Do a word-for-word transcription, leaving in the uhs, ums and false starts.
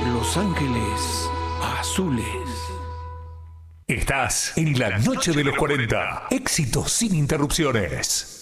Los Ángeles Azules. Estás en la noche de los cuarenta. Éxitos sin interrupciones.